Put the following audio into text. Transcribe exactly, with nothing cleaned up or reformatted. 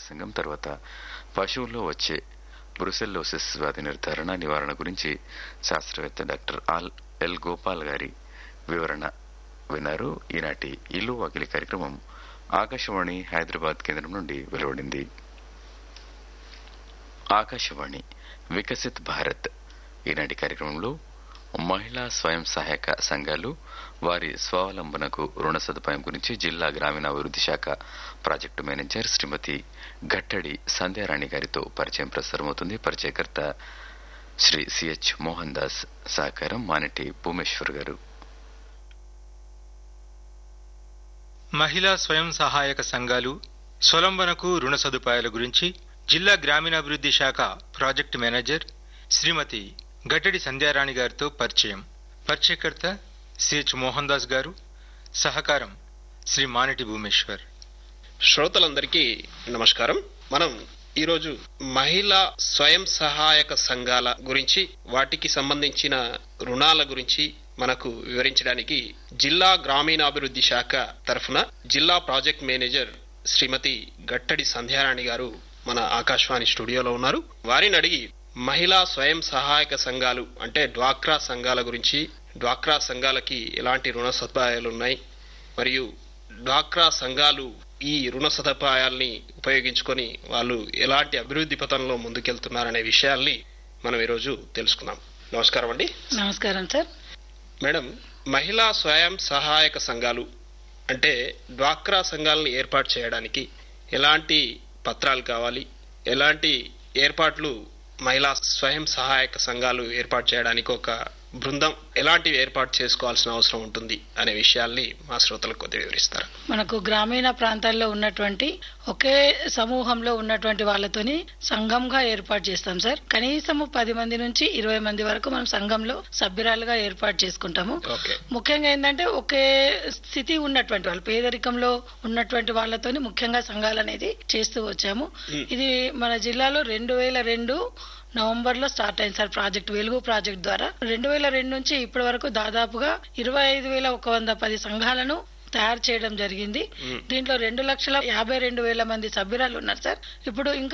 సంఘం, తర్వాత పశువుల్లో వచ్చే బ్రుసెల్లోసిస్ వ్యాధి నిర్ధారణ నివారణ గురించి శాస్త్రవేత్త డాక్టర్ ఆల్ ఎల్ గోపాల్ గారి వివరణ విన్నారు. ఈనాటి ఇల్లు వాకిలి కార్యక్రమం ఆకాశవాణి హైదరాబాద్ కేంద్రం నుండి వెలువడింది. ఆకాశవాణి వికసిత్ భారత్ ఈనాటి కార్యక్రమంలో మహిళా స్వయం సహాయక సంఘాలు వారి స్వావలంబనకు రుణ సదుపాయం గురించి జిల్లా గ్రామీణాభివృద్ధి శాఖ ప్రాజెక్టు మేనేజర్ శ్రీమతి గట్టడి సంధ్యారాణి గారితో పరిచయం ప్రసారమవుతుంది. పరిచయకర్త శ్రీ సిహెచ్ మోహన్ దాస్, సహకారం మానటి భూమేశ్వర్ గారు. మహిళా స్వయం సహాయక సంఘాలు స్వలంబనకు రుణ సదుపాయాల గురించి జిల్లా గ్రామీణాభివృద్ధి శాఖ ప్రాజెక్టు మేనేజర్ శ్రీమతి గట్టడి సంధ్యారాణి గారితో పరిచయం. పరిచయకర్త సిహెచ్ మోహన్ దాస్ గారు, సహకారం శ్రీ మానటి భూమేశ్వర్. శ్రోతలందరికీ నమస్కారం. మనం ఈరోజు మహిళా స్వయం సహాయక సంఘాల గురించి, వాటికి సంబంధించిన రుణాల గురించి మనకు వివరించడానికి జిల్లా గ్రామీణాభివృద్ధి శాఖ తరఫున జిల్లా ప్రాజెక్ట్ మేనేజర్ శ్రీమతి గట్టడి సంధ్యారాణి గారు మన ఆకాశవాణి స్టూడియోలో ఉన్నారు. వారిని అడిగి మహిళా స్వయం సహాయక సంఘాలు అంటే డ్వాక్రా సంఘాల గురించి, డ్వాక్రా సంఘాలకి ఎలాంటి రుణ సదుపాయాలు ఉన్నాయి, మరియు డ్వాక్రా సంఘాలు ఈ రుణ సదుపాయాల్ని ఉపయోగించుకొని వాళ్ళు ఎలాంటి అభివృద్ధి పథంలో ముందుకెళ్తున్నారనే విషయాల్ని మనం ఈరోజు తెలుసుకుందాం. నమస్కారం అండి. నమస్కారం సార్. మేడం, మహిళా స్వయం సహాయక సంఘాలు అంటే డ్వాక్రా సంఘాలను ఏర్పాటు చేయడానికి ఎలాంటి పత్రాలు కావాలి, ఎలాంటి ఏర్పాట్లు మహిళా స్వయం సహాయక సంఘాలు ఏర్పాటు చేయడానికి ఒక బృందం ఎలాంటివి ఏర్పాటు చేసుకోవాల్సిన అవసరం ఉంటుంది అనే విషయాల్ని మా శ్రోతలకు కొద్దిగా వివరిస్తారు. మనకు గ్రామీణ ప్రాంతాల్లో ఉన్నటువంటి ఒకే సమూహంలో ఉన్నటువంటి వాళ్ళతోని సంఘంగా ఏర్పాటు చేస్తాం సార్. కనీసము పది మంది నుంచి ఇరవై మంది వరకు మనం సంఘంలో సభ్యురాలుగా ఏర్పాటు చేసుకుంటాము. ముఖ్యంగా ఏంటంటే ఒకే స్థితి ఉన్నటువంటి వాళ్ళు, పేదరికంలో ఉన్నటువంటి వాళ్ళతోని ముఖ్యంగా సంఘాలు అనేది చేస్తూ వచ్చాము. ఇది మన జిల్లాలో రెండు వేల రెండు నవంబర్ లో స్టార్ట్ అయింది సార్ ప్రాజెక్ట్, వెలుగు ప్రాజెక్ట్ ద్వారా. రెండు వేల రెండు నుంచి ఇప్పటి వరకు దాదాపుగా ఇరవై ఐదు వేల ఒక వంద పది సంఘాలను తయారు చేయడం జరిగింది. దీంట్లో రెండు లక్షల యాభై రెండు వేల మంది సభ్యురాలు ఉన్నారు సార్. ఇప్పుడు ఇంకా